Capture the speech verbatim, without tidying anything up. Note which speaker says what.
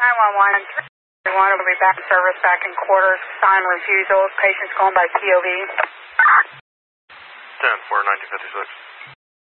Speaker 1: nine one one, three one will be back in service, back in quarters, sign refusal, patient's going by P O V.
Speaker 2: ten four nineteen fifty-six.